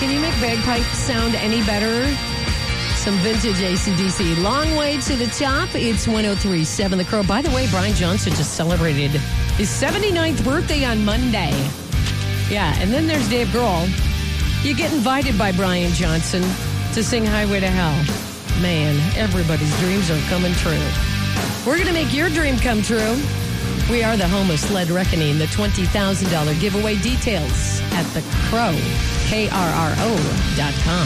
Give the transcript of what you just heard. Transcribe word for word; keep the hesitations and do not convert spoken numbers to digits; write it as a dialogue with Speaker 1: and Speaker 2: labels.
Speaker 1: Can you make bagpipes sound any better? Some vintage A C D C. Long way to the top. It's one oh three point seven The Crow. By the way, Brian Johnson just celebrated his seventy-ninth birthday on Monday. Yeah, and then there's Dave Grohl. You get invited by Brian Johnson to sing Highway to Hell. Man, everybody's dreams are coming true. We're going to make your dream come true. We are the home of Sled Reckoning, the twenty thousand dollars giveaway. Details at the Crow, K R R O dot com.